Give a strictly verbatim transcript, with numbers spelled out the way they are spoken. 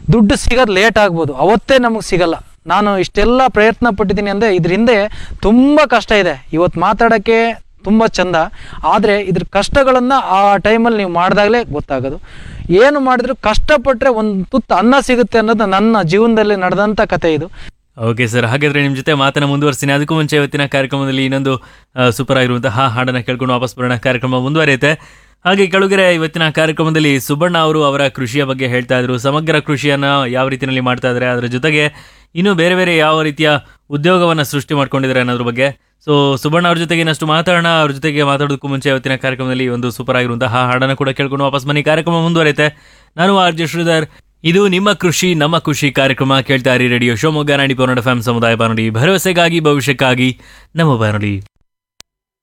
ದುಡ್ಡು ಸಿಗೋದು ಲೇಟ್ ಆಗ್ಬೋದು, ಅವತ್ತೇ ನಮಗೆ ಸಿಗಲ್ಲ. ನಾನು ಇಷ್ಟೆಲ್ಲ ಪ್ರಯತ್ನ ಪಟ್ಟಿದ್ದೀನಿ ಅಂದರೆ ಇದ್ರ ಹಿಂದೆ ತುಂಬ ಕಷ್ಟ ಇದೆ. ಇವತ್ತು ಮಾತಾಡೋಕ್ಕೆ ತುಂಬ ಚಂದ, ಆದರೆ ಇದ್ರ ಕಷ್ಟಗಳನ್ನು ಆ ಟೈಮಲ್ಲಿ ನೀವು ಮಾಡಿದಾಗಲೇ ಗೊತ್ತಾಗೋದು. ಏನು ಮಾಡಿದ್ರು ಕಷ್ಟಪಟ್ಟರೆ ಒಂದು ತುತ್ತು ಅನ್ನ ಸಿಗುತ್ತೆ ಅನ್ನೋದು ನನ್ನ ಜೀವನದಲ್ಲಿ ನಡೆದಂಥ ಕತೆ ಇದು. ಓಕೆ ಸರ್, ಹಾಗಾದರೆ ನಿಮ್ಮ ಜೊತೆ ಮಾತನ್ನು ಮುಂದುವರಿಸ್ತೀನಿ. ಅದಕ್ಕೂ ಮುಂಚೆ ಇವತ್ತಿನ ಕಾರ್ಯಕ್ರಮದಲ್ಲಿ ಇನ್ನೊಂದು ಸೂಪರ್ ಆಗಿರುವಂತಹ ಹಾಡನ್ನು ಕೇಳ್ಕೊಂಡು ವಾಪಸ್ ಬರೋಣ. ಕಾರ್ಯಕ್ರಮ ಮುಂದುವರಿಯುತ್ತೆ. ಹಾಗೆ ಕೆಳಗರೆ ಇವತ್ತಿನ ಕಾರ್ಯಕ್ರಮದಲ್ಲಿ ಸುಬ್ಬಣ್ಣ ಅವರು ಅವರ ಕೃಷಿಯ ಬಗ್ಗೆ ಹೇಳ್ತಾ ಇದ್ರು. ಸಮಗ್ರ ಕೃಷಿಯನ್ನು ಯಾವ ರೀತಿಯಲ್ಲಿ ಮಾಡ್ತಾ ಇದ್ದಾರೆ, ಅದರ ಜೊತೆಗೆ ಇನ್ನೂ ಬೇರೆ ಬೇರೆ ಯಾವ ರೀತಿಯ ಉದ್ಯೋಗವನ್ನು ಸೃಷ್ಟಿ ಮಾಡ್ಕೊಂಡಿದ್ದಾರೆ ಅನ್ನೋದ್ರ ಬಗ್ಗೆ. ಸೊ ಸುಬ್ಬಣ್ಣ ಅವ್ರ ಜೊತೆಗೆ ಇನ್ನಷ್ಟು ಮಾತಾಡೋಣ. ಅವ್ರ ಜೊತೆಗೆ ಮಾತಾಡೋದಕ್ಕೂ ಮುಂಚೆ ಇವತ್ತಿನ ಕಾರ್ಯಕ್ರಮದಲ್ಲಿ ಒಂದು ಸೂಪರ್ ಆಗಿರುವಂತಹ ಹಾಡನ್ನು ಕೂಡ ಕೇಳ್ಕೊಂಡು ವಾಪಸ್ ಬನ್ನಿ. ಕಾರ್ಯಕ್ರಮ ಮುಂದುವರಿಯುತ್ತೆ. ನಾನು ಆರ್ ಜೆ ಶ್ರೀಧರ್. ಇದು ನಿಮ್ಮ ಕೃಷಿ ನಮ್ಮ ಖುಷಿ ಕಾರ್ಯಕ್ರಮ. ಕೇಳ್ತಾ ಇರಿ radio Shivamogga ninety four F M ಸಮುದಾಯ ಬಾನುಲಿ, ಭರವಸೆಗಾಗಿ ಭವಿಷ್ಯಕ್ಕಾಗಿ ನಮ್ಮ ಬಾನುಲಿ.